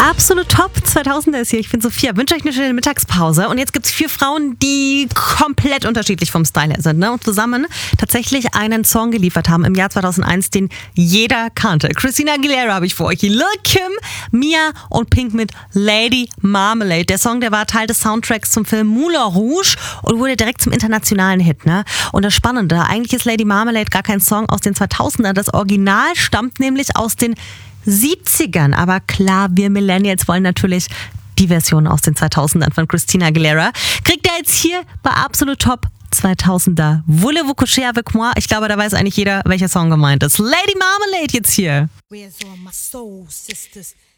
Absolut top, 2000er ist hier. Ich bin Sophia. Wünsche euch eine schöne Mittagspause. Und jetzt gibt es 4 Frauen, die komplett unterschiedlich vom Style her sind, ne? Und zusammen tatsächlich einen Song geliefert haben im Jahr 2001, den jeder kannte. Christina Aguilera habe ich vor euch. Lil Kim, Mia und Pink mit Lady Marmalade. Der Song, der war Teil des Soundtracks zum Film Moulin Rouge und wurde direkt zum internationalen Hit, ne? Und das Spannende, eigentlich ist Lady Marmalade gar kein Song aus den 2000ern. Das Original stammt nämlich aus den 70ern, aber klar, wir Millennials wollen natürlich die Version aus den 2000ern von Christina Aguilera. Kriegt ihr jetzt hier bei Absolut Top 2000er. Voulez-vous coucher avec moi? Ich glaube, da weiß eigentlich jeder, welcher Song gemeint ist. Lady Marmalade jetzt hier. Where's all my soul sisters?